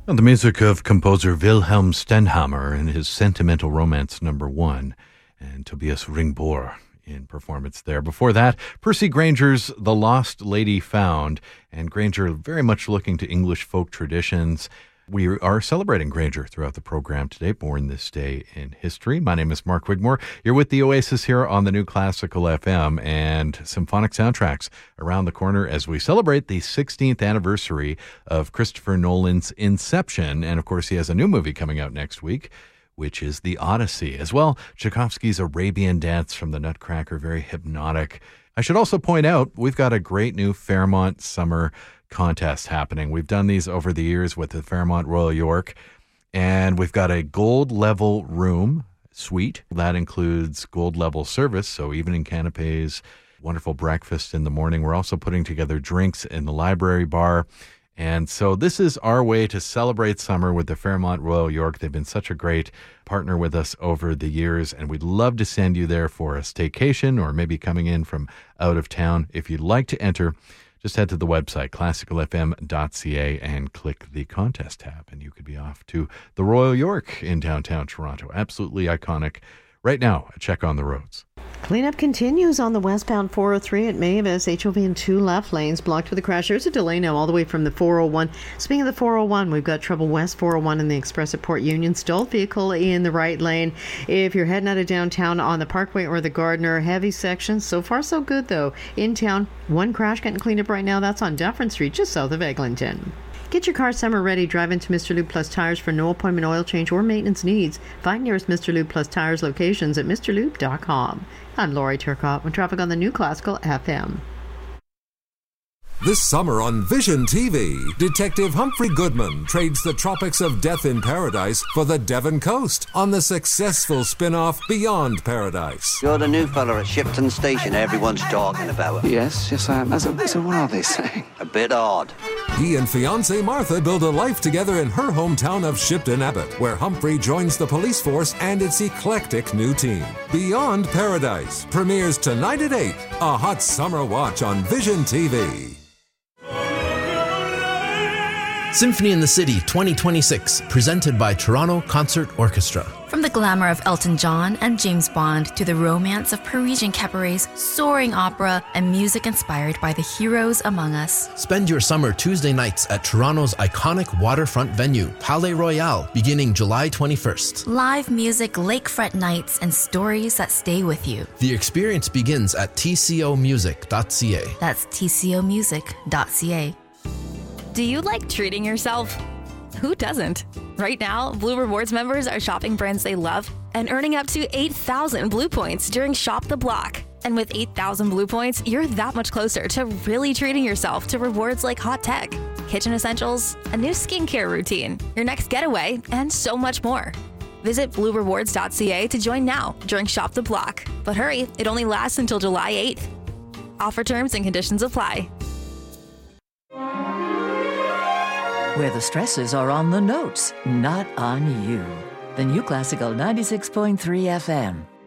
And the music of composer Wilhelm Stenhammar and his Sentimental Romance #1, and Tobias Ringbohr in performance there. Before that, Percy Granger's The Lost Lady Found, and Granger very much looking to English folk traditions. We are celebrating Granger throughout the program today, born this day in history. My name is Mark Wigmore. You're with the Oasis here on the New Classical FM, and Symphonic Soundtracks around the corner as we celebrate the 16th anniversary of Christopher Nolan's Inception. And of course, he has a new movie coming out next week, which is The Odyssey. As well, Tchaikovsky's Arabian Dance from the Nutcracker, very hypnotic. I should also point out, we've got a great new Fairmont Summer contest happening. We've done these over the years with the Fairmont Royal York, and we've got a gold level room suite that includes gold level service, so evening canapes, wonderful breakfast in the morning. We're also putting together drinks in the library bar. And so this is our way to celebrate summer with the Fairmont Royal York. They've been such a great partner with us over the years, and we'd love to send you there for a staycation or maybe coming in from out of town. If you'd like to enter, just head to the website, classicalfm.ca, and click the contest tab, and you could be off to the Royal York in downtown Toronto. Absolutely iconic. Right now, a check on the roads. Cleanup continues on the westbound 403 at Mavis. HOV in 2 left lanes blocked with a crash. There's a delay now all the way from the 401. Speaking of the 401, we've got trouble west 401 in the express at Port Union. Stalled vehicle in the right lane. If you're heading out of downtown on the Parkway or the Gardner, heavy sections. So far, so good, though. In town, one crash getting cleaned up right now. That's on Dufferin Street, just south of Eglinton. Get your car summer ready. Drive into Mr. Lube Plus Tires for no appointment oil change or maintenance needs. Find nearest Mr. Lube Plus Tires locations at mrlube.com. I'm Lori Turcotte with traffic on the New Classical FM. This summer on Vision TV, Detective Humphrey Goodman trades the tropics of death in paradise for the Devon coast on the successful spin-off Beyond Paradise. You're the new fella at Shipton Station everyone's talking about. Yes, I am. So what are they saying? A bit odd. He and fiancée Martha build a life together in her hometown of Shipton Abbott, where Humphrey joins the police force and its eclectic new team. Beyond Paradise premieres tonight at 8, a hot summer watch on Vision TV. Symphony in the City 2026, presented by Toronto Concert Orchestra. From the glamour of Elton John and James Bond to the romance of Parisian cabarets, soaring opera, and music inspired by the heroes among us. Spend your summer Tuesday nights at Toronto's iconic waterfront venue, Palais Royal, beginning July 21st. Live music, lakefront nights, and stories that stay with you. The experience begins at tcomusic.ca. That's tcomusic.ca. Do you like treating yourself? Who doesn't? Right now, Blue Rewards members are shopping brands they love and earning up to 8,000 Blue Points during Shop the Block. And with 8,000 Blue Points, you're that much closer to really treating yourself to rewards like hot tech, kitchen essentials, a new skincare routine, your next getaway, and so much more. Visit bluerewards.ca to join now during Shop the Block. But hurry, it only lasts until July 8th. Offer terms and conditions apply. Where the stresses are on the notes, not on you. The New Classical 96.3 FM.